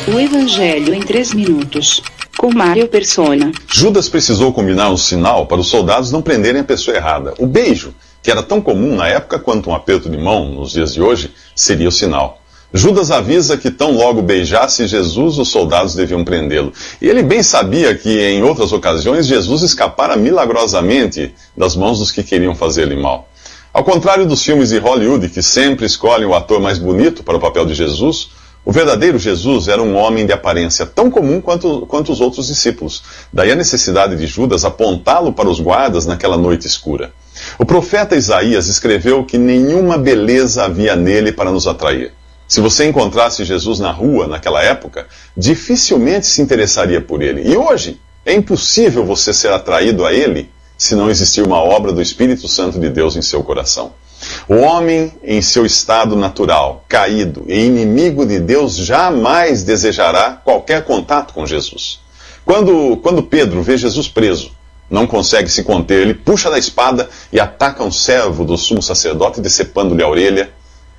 O Evangelho em 3 minutos, com Mário Persona. Judas precisou combinar um sinal para os soldados não prenderem a pessoa errada. O beijo, que era tão comum na época quanto um aperto de mão nos dias de hoje, seria o sinal. Judas avisa que tão logo beijasse Jesus, os soldados deviam prendê-lo. E ele bem sabia que, em outras ocasiões, Jesus escapara milagrosamente das mãos dos que queriam fazer-lhe mal. Ao contrário dos filmes de Hollywood, que sempre escolhem o ator mais bonito para o papel de Jesus, o verdadeiro Jesus era um homem de aparência tão comum quanto os outros discípulos. Daí a necessidade de Judas apontá-lo para os guardas naquela noite escura. O profeta Isaías escreveu que nenhuma beleza havia nele para nos atrair. Se você encontrasse Jesus na rua naquela época, dificilmente se interessaria por ele. E hoje, é impossível você ser atraído a ele se não existir uma obra do Espírito Santo de Deus em seu coração. O homem, em seu estado natural, caído e inimigo de Deus, jamais desejará qualquer contato com Jesus. Quando Pedro vê Jesus preso, não consegue se conter, ele puxa da espada e ataca um servo do sumo sacerdote, decepando-lhe a orelha.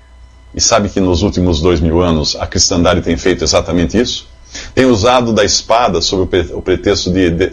E sabe que nos últimos 2000 anos a cristandade tem feito exatamente isso? Tem usado da espada sob o pretexto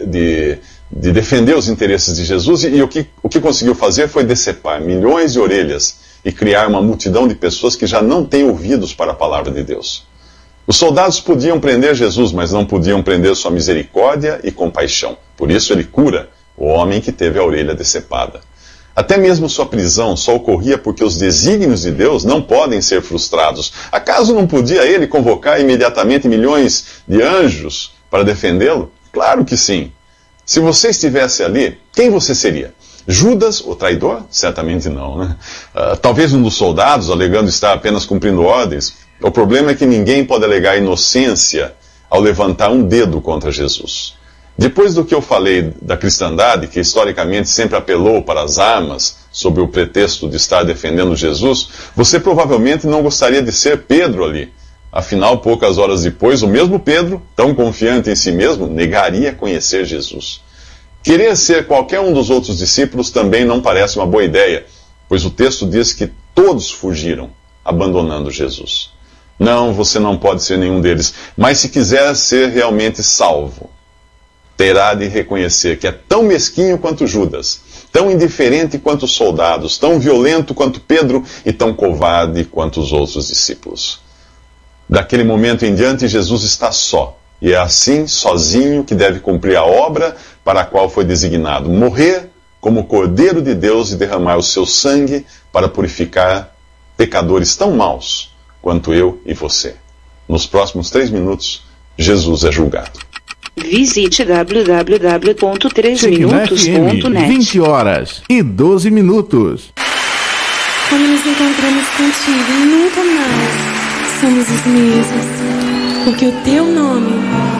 de defender os interesses de Jesus, e o que conseguiu fazer foi decepar milhões de orelhas e criar uma multidão de pessoas que já não têm ouvidos para a palavra de Deus. Os soldados podiam prender Jesus, mas não podiam prender sua misericórdia e compaixão. Por isso ele cura o homem que teve a orelha decepada. Até mesmo sua prisão só ocorria porque os desígnios de Deus não podem ser frustrados. Acaso não podia ele convocar imediatamente milhões de anjos para defendê-lo? Claro que sim. Se você estivesse ali, quem você seria? Judas, o traidor? Certamente não, né? Talvez um dos soldados, alegando estar apenas cumprindo ordens. O problema é que ninguém pode alegar inocência ao levantar um dedo contra Jesus. Depois do que eu falei da cristandade, que historicamente sempre apelou para as armas, sob o pretexto de estar defendendo Jesus, você provavelmente não gostaria de ser Pedro ali. Afinal, poucas horas depois, o mesmo Pedro, tão confiante em si mesmo, negaria conhecer Jesus. Querer ser qualquer um dos outros discípulos também não parece uma boa ideia, pois o texto diz que todos fugiram, abandonando Jesus. Não, você não pode ser nenhum deles, mas se quiser ser realmente salvo, terá de reconhecer que é tão mesquinho quanto Judas, tão indiferente quanto os soldados, tão violento quanto Pedro e tão covarde quanto os outros discípulos. Daquele momento em diante, Jesus está só, e é assim, sozinho, que deve cumprir a obra para a qual foi designado: morrer como Cordeiro de Deus e derramar o seu sangue para purificar pecadores tão maus quanto eu e você. Nos próximos 3 minutos, Jesus é julgado. Visite www.3minutos.net. 20 horas e 12 minutos. Quando nos encontramos contigo, nunca mais somos os mesmos, porque o teu nome